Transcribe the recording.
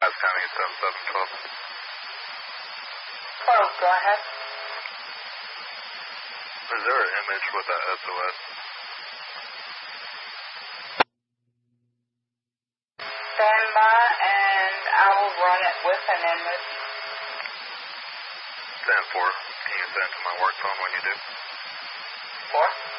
County 7712. Hello, go ahead. Is there an image with that SOS? Stand by and I will run it with an image. 10-4. Can you send it to my work phone when you do? 4?